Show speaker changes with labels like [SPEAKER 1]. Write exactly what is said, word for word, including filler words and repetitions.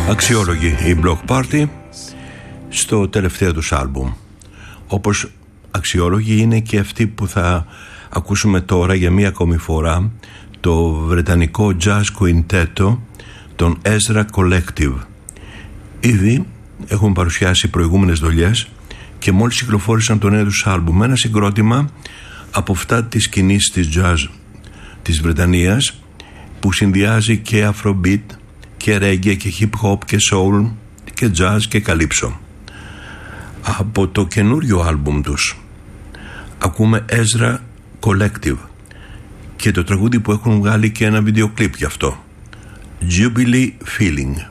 [SPEAKER 1] Αξιόλογοι η Block Party στο τελευταίο τους άλμπουμ. Όπως αξιόλογοι είναι και αυτοί που θα ακούσουμε τώρα για μία ακόμη φορά, το βρετανικό jazz quintetto των Ezra Collective. Ήδη έχουν παρουσιάσει προηγούμενες δουλειές και μόλις κυκλοφόρησαν το νέο τους άλμπουμ, ένα συγκρότημα από αυτά της σκηνής της jazz της Βρετανίας που συνδυάζει και afrobeat και reggae και hip hop και soul και jazz και calypso. Από το καινούριο άλμπουμ τους ακούμε Ezra Collective και το τραγούδι που έχουν βγάλει και ένα βίντεο κλιπ γι' αυτό, Jubilee Feeling.